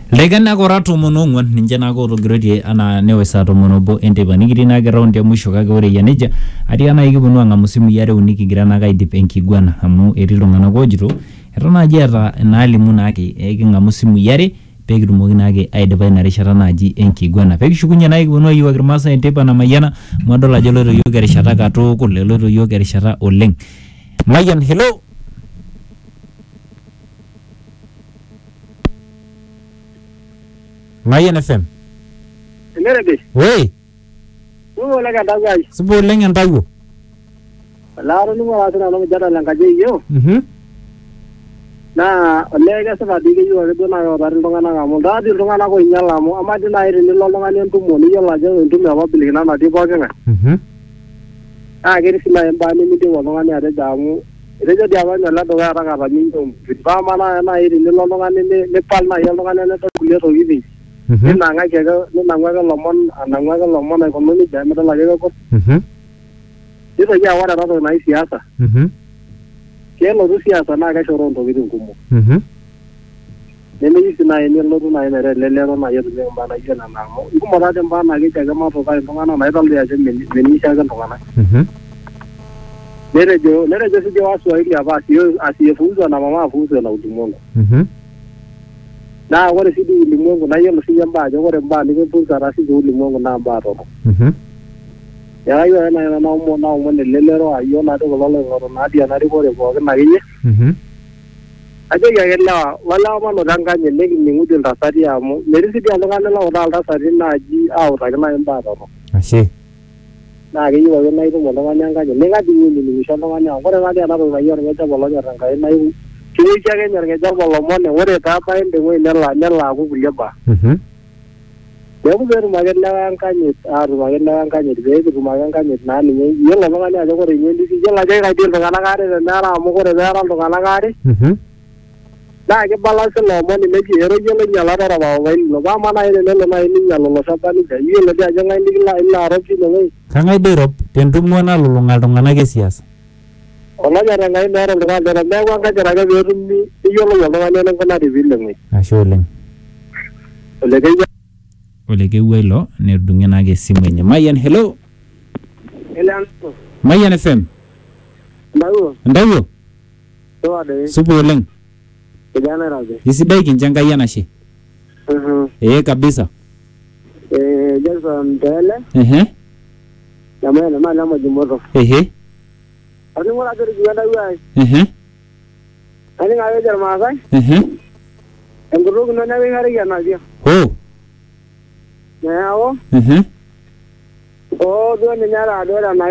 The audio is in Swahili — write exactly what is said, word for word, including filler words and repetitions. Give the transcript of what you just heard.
Legana korato monongwan ninja nako rogrodi ana newesa to monobo enteba nigiri na ground ya mwisho kage ore yaneja ati ana ikibunu anga musimu yare uniki girana ga idip enkigwana amu erilo ngana gojiro etana aji ata naalimu nake ekinga musimu yare pekitumoki nake aidipa ina rishata naji enkigwana pekishukunye na ikibunu ayiwa kirmasa enteba na mayana mwadol ajo loito yoke rishata katukul loito yoke rishata oleng Mayan hello Mayan F M. Nerede? Wey. Wo la ga dawai. Subo lengan tawo. La ro ni wala tana no jara lan ka je yo. Mhm. Na ole ga sa badi ge yo do na yo dar ndonga na mo da di ndonga na ko nyala mo amadi na ire ni lo ndonga ni ntu mo ni yo la je ntu me ba bili na na di bo ga. Mhm. Ah ge ri sima emba ni mi di wo ndonga ni ade jamu. Ire je dia ba na do ga ra ga ba ni ndo. Ba ma na na ire ni lo ndonga ni ni pal na yo ndonga ni to kulia to gi. Mhm. Na nga ke ga na nga ga lomon na nga ga lomon na ko ni ja me la ge ko. Mhm. Ito ya wala na na siasa. Mhm. Ke lo ru siasa na ga shoro ndo bidin kumo. Mhm. Nene yisi na ene lo na ene re le le na yedo le mba na yena na mo. Iku mo da dem ba na ge ga ma to ga ndo na na dal ya je men men sha ga ndo na. Mhm. Nere jo nere jo si jo asu ai ya ba si asi fuzo na mama fuzo na udumongo. Mhm. Na wore si di limongo na yelo si yamba jo wore mba ni ko sa ra si jo limongo na mba ro. Mhm. Ya yo na na mo na mo ne le le ro ayo na to lo lo na dia na ri ko re ko na ge. Mhm. Aje ya gella wala ma no danga ne ne ni ngudin da sari amu meri si dia ngana la oda da sari na ji a o ta na mba ro. Ashe. Na ge yo na ito mo na nyanga ne nga di ni ni sha no nya ko na dia na ro yo ne ta bolo nya ranga na yu kini cha ge nya ge ja bolo mo ne wore ta pa ende we ne la ne la ku kulia ba. Mhm. Ya ku beru ma ge la an ka ni a ru ma ge la an ka ni be ku ma ge ka ni na ni ye la ma nya ko re ni di je la ge ga di ga na ga re na ra mo ko re na ra ndo ga na ga re. Mhm. Na ke balance lo mo ni me ki ero je le nya la ra ba wa lo ba ma na ine ne lo na ni nya lo sa pa ni ga ye le ja nga ni la ila ro ki no we. Kangai derop tentumo na lulunga tungana ke siasa. Ola ja nga ni ro ga ra me wa ga ja ga beru ni yo lo lo ga ne ko na di ville ngi. Ashe oleng. Ole ge Ole ke welo ne dunge na ke simu enye. Mayan hello. elan to. Mayan F M. Ndawo. Ndawo. To ade. Subo oleng. Kijana raje. Isidai kinjanga yana she. Mhm. Eh kabisa. Eh Jackson Tele. Ehe. Jamaa na mala mo jimoto. Ehe. Ani wala gari jiwanda wai. Ehe. Ani ngawe jar ma sai. Ehe. Enguru no na we ngari ya na dia. Ho. Na awo. Ehe. O do ni nyara do na